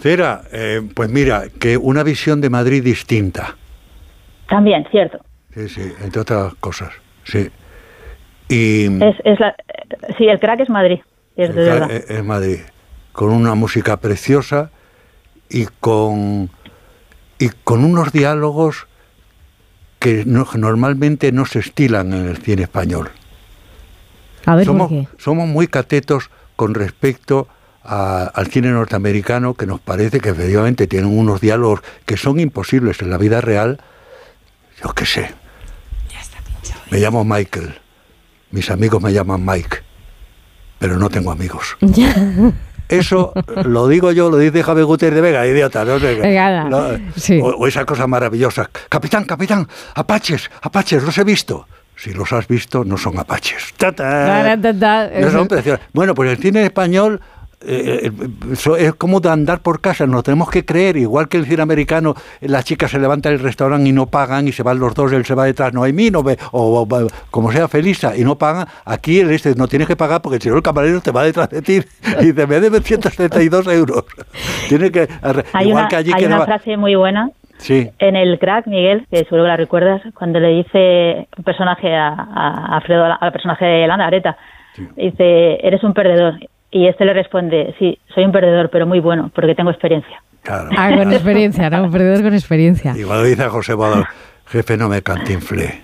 Cera, pues mira, que una visión de Madrid distinta. También, cierto. Sí, entre otras cosas, sí. Y sí, el crack es Madrid, es de verdad. Es Madrid, con una música preciosa y con unos diálogos que normalmente no se estilan en el cine español. A ver, ¿por qué? Somos muy catetos con respecto al cine norteamericano, que nos parece que efectivamente tienen unos diálogos que son imposibles en la vida real. Yo qué sé. Me llamo Michael. Mis amigos me llaman Mike. Pero no tengo amigos. Eso lo digo yo, lo dice Javier Gutiérrez de Vega, idiota. No sé, sí. O esa cosa maravillosa. Capitán, apaches, los he visto. Si los has visto, no son apaches. No son preciosos. Bueno, pues el cine español es como de andar por casa, nos tenemos que creer, igual que el cine americano, la chica se levanta del restaurante y no pagan, y se van los dos, él se va detrás, no hay mí, no ve, o como sea Felisa, y no pagan. Aquí no tienes que pagar porque si no el camarero te va detrás de ti y dice, me debe 172 euros. Tiene que, hay una frase muy buena. Sí. En el crack, Miguel, que seguro que la recuerdas, cuando le dice un personaje a Alfredo, al personaje de Landa, Areta, sí. Dice, eres un perdedor. Y este le responde, sí, soy un perdedor, pero muy bueno, porque tengo experiencia. Claro. Con experiencia, ¿no? Un perdedor con experiencia. Y cuando dice a José Badal, jefe, no me cantinflé.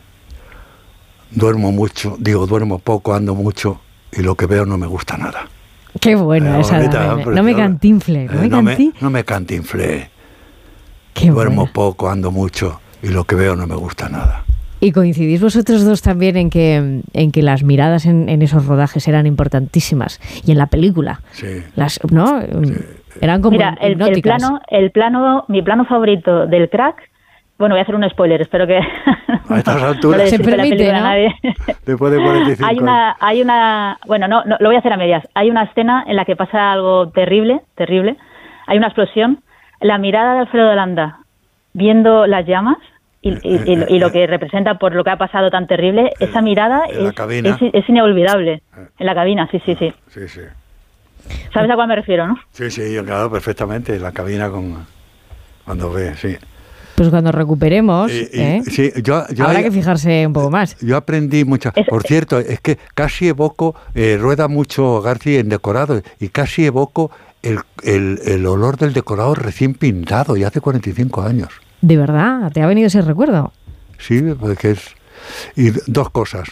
Duermo poco, ando mucho, y lo que veo no me gusta nada. Qué bueno esa. No me cantinflé. No me cantinflé. Qué Duermo buena. poco, ando mucho, y lo que veo no me gusta nada. ¿Y coincidís vosotros dos también en que las miradas en esos rodajes eran importantísimas? Y en la película. Sí. ¿No? Sí. Eran como hipnóticas. Mi plano favorito del crack, bueno, voy a hacer un spoiler, espero que a estas alturas no se permite, ¿no? Después de 45 hay una bueno, no, lo voy a hacer a medias. Hay una escena en la que pasa algo terrible, hay una explosión, la mirada de Alfredo Landa viendo las llamas y lo que representa por lo que ha pasado tan terrible, esa mirada es inolvidable. En la cabina, sí. Sí. ¿Sabes a cuál me refiero, no? Sí, yo claro, perfectamente, en la cabina cuando ve, sí. Pues cuando recuperemos, sí, habrá que fijarse un poco más. Yo aprendí mucho. Por cierto, es que casi evoco, rueda mucho García en decorado, y casi evoco el olor del decorado recién pintado, y hace 45 años. ¿De verdad? ¿Te ha venido ese recuerdo? Sí, porque es... Y dos cosas.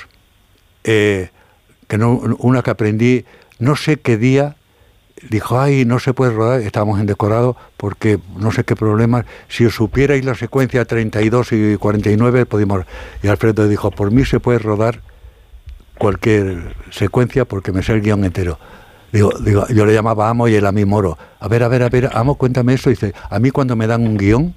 Una que aprendí, no sé qué día, dijo, no se puede rodar, estábamos en decorado, porque no sé qué problemas, si os supierais la secuencia 32 y 49, podíamos... Y Alfredo dijo, por mí se puede rodar cualquier secuencia, porque me sé el guión entero. Digo, yo le llamaba Amo y él a mí Moro. A ver, Amo, cuéntame eso. Dice, a mí cuando me dan un guión,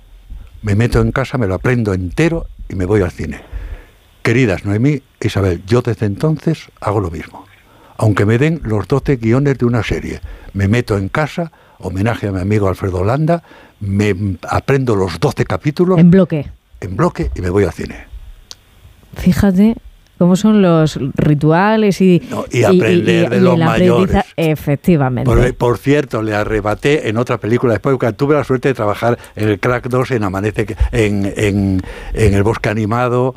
me meto en casa, me lo aprendo entero y me voy al cine. Queridas Noemí, Isabel, yo desde entonces hago lo mismo. Aunque me den los 12 guiones de una serie, me meto en casa, homenaje a mi amigo Alfredo Landa, me aprendo los 12 capítulos. En bloque. Y me voy al cine. Fíjate cómo son los rituales y aprender de los mayores. Efectivamente. Por cierto, le arrebaté en otra película después, porque tuve la suerte de trabajar en el Crack 2, en Amanece, en El Bosque Animado,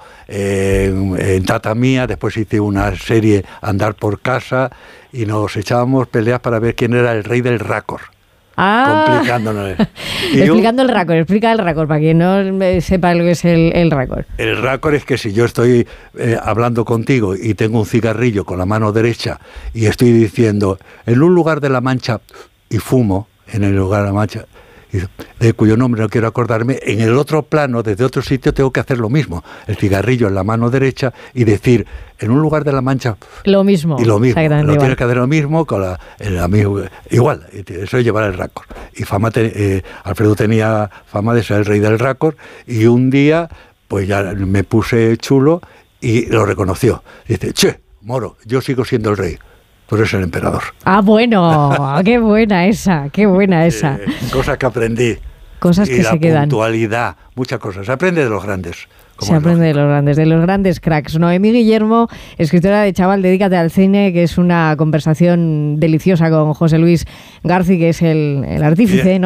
en Tata Mía. Después hice una serie Andar por Casa y nos echábamos peleas para ver quién era el rey del raccord. Complicándonos. Explica el raccord para quien no sepa lo que es el raccord. El raccord es que si yo estoy hablando contigo y tengo un cigarrillo con la mano derecha y estoy diciendo en un lugar de La Mancha y fumo en el lugar de La Mancha, de cuyo nombre no quiero acordarme, en el otro plano, desde otro sitio, tengo que hacer lo mismo. El cigarrillo en la mano derecha y decir, en un lugar de La Mancha... Lo mismo. Y lo mismo. Lo tienes que hacer lo mismo con el amigo. Igual, eso es llevar el raccord. Y Alfredo tenía fama de ser el rey del raccord, y un día, pues ya me puse chulo y lo reconoció. Dice, che, Moro, yo sigo siendo el rey. Tú eres el emperador. Bueno, qué buena esa. Cosas que aprendí. Cosas que se quedan. La puntualidad, muchas cosas. Se aprende de los grandes. Se aprende de los grandes cracks. Noemí Guillermo, escritora de Chaval, dedícate al cine, que es una conversación deliciosa con José Luis García, que es el artífice, ¿no?